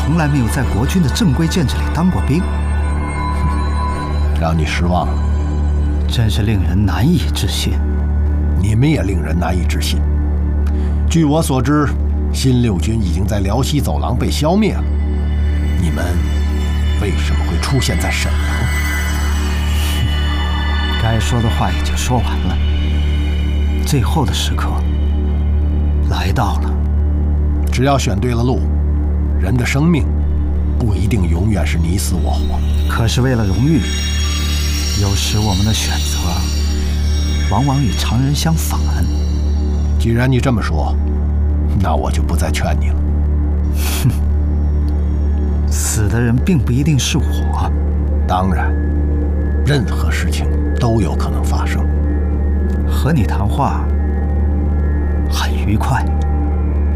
从来没有在国军的正规建制里当过兵， 让你失望了， 真是令人难以置信。 你们也令人难以置信。据我所知，新六军已经在辽西走廊被消灭了，你们为什么会出现在沈阳？ 该说的话已经说完了，最后的时刻来到了。 只要选对了路，人的生命不一定永远是你死我活。 可是为了荣誉，有时我们的选择往往与常人相反。 既然你这么说，那我就不再劝你了。 哼，死的人并不一定是我。 当然，任何事情都有可能发生。 和你谈话很愉快。